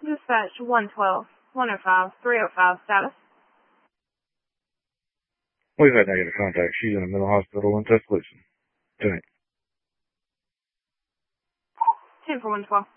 Dispatch 112, 105, 305 status. We've had negative contact. She's in a mental hospital in Tuscaloosa. 10-8. 10 for 112.